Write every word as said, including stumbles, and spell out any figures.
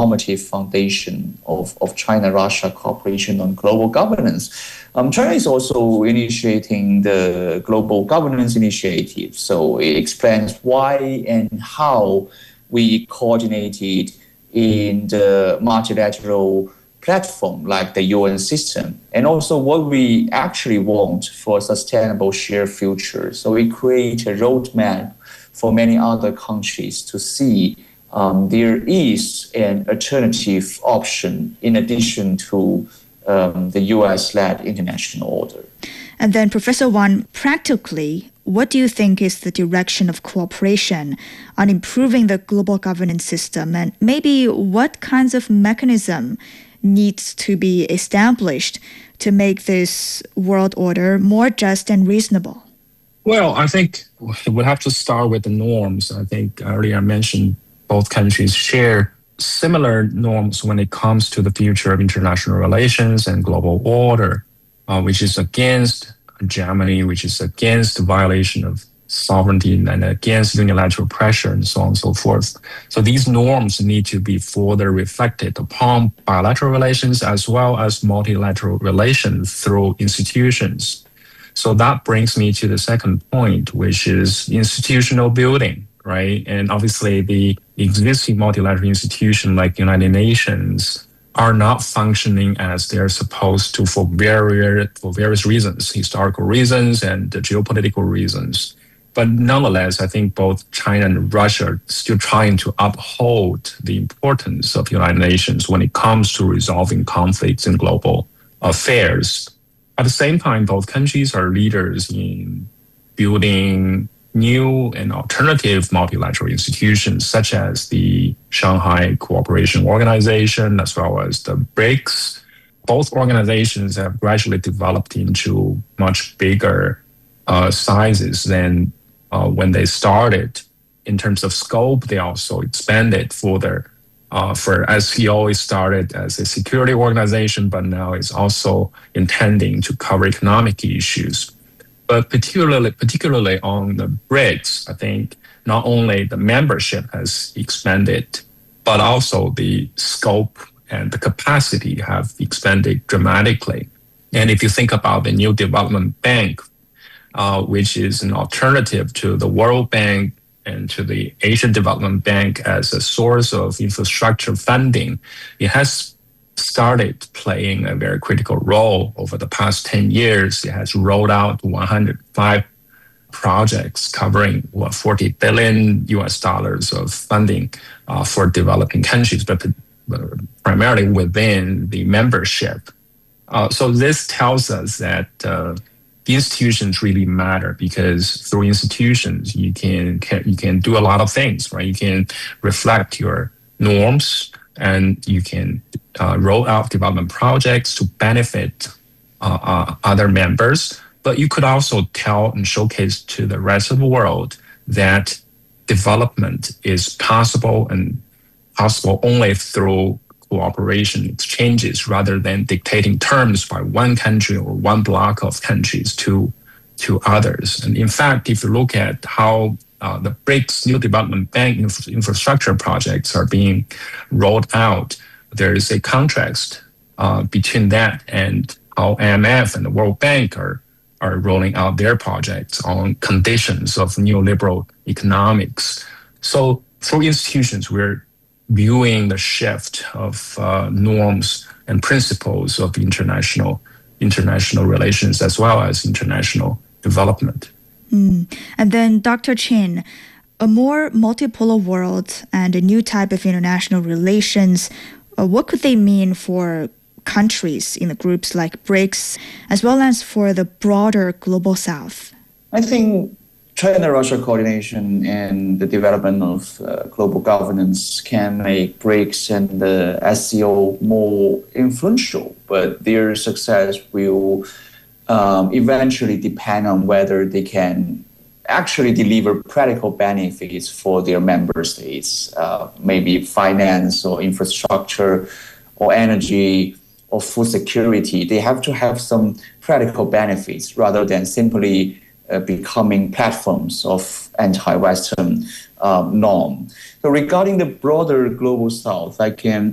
normative foundation of, of China-Russia cooperation on global governance. Um, China is also initiating the Global Governance Initiative. So it explains why and how we coordinated in the multilateral platform like the U N system, and also what we actually want for a sustainable shared future. So we create a roadmap for many other countries to see um, there is an alternative option in addition to um, the U S-led international order. And then, Professor Wang, practically, what do you think is the direction of cooperation on improving the global governance system, and maybe what kinds of mechanism needs to be established to make this world order more just and reasonable? Well, I think we have to start with the norms. I think earlier I mentioned both countries share similar norms when it comes to the future of international relations and global order, uh, which is against Germany, which is against the violation of sovereignty and against unilateral pressure and so on and so forth. So these norms need to be further reflected upon bilateral relations as well as multilateral relations through institutions. So that brings me to the second point, which is institutional building, right? And obviously the existing multilateral institutions like United Nations are not functioning as they're supposed to for various, for various reasons, historical reasons and geopolitical reasons. But nonetheless, I think both China and Russia are still trying to uphold the importance of United Nations when it comes to resolving conflicts in global affairs. At the same time, both countries are leaders in building new and alternative multilateral institutions, such as the Shanghai Cooperation Organization, as well as the BRICS. Both organizations have gradually developed into much bigger uh, sizes than uh, when they started. In terms of scope, they also expanded further. Uh, for S C O, it started as a security organization, but now it's also intending to cover economic issues. But particularly, particularly on the BRICS, I think not only the membership has expanded, but also the scope and the capacity have expanded dramatically. And if you think about the New Development Bank, uh, which is an alternative to the World Bank and to the Asian Development Bank as a source of infrastructure funding, it has started playing a very critical role over the past ten years. It has rolled out one hundred five projects covering what, forty billion U S dollars of funding uh, for developing countries, but primarily within the membership. Uh, so this tells us that uh, the institutions really matter, because through institutions you can, can you can do a lot of things, right? You can reflect your norms, and you can uh, roll out development projects to benefit uh, uh, other members. But you could also tell and showcase to the rest of the world that development is possible, and possible only through cooperation exchanges rather than dictating terms by one country or one block of countries to, to others. And in fact, if you look at how Uh, the BRICS New Development Bank inf- infrastructure projects are being rolled out, there is a contrast uh, between that and how I M F and the World Bank are, are rolling out their projects on conditions of neoliberal economics. So through institutions, we're viewing the shift of uh, norms and principles of international, international relations as well as international development. Mm. And then, Doctor Chin, a more multipolar world and a new type of international relations, uh, what could they mean for countries in the groups like BRICS, as well as for the broader global South? I think China-Russia coordination and the development of uh, global governance can make BRICS and the S C O more influential, but their success will Um, eventually depend on whether they can actually deliver practical benefits for their member states, uh, maybe finance or infrastructure or energy or food security. They have to have some practical benefits rather than simply uh, becoming platforms of anti-Western um, norm. So regarding the broader global South, I can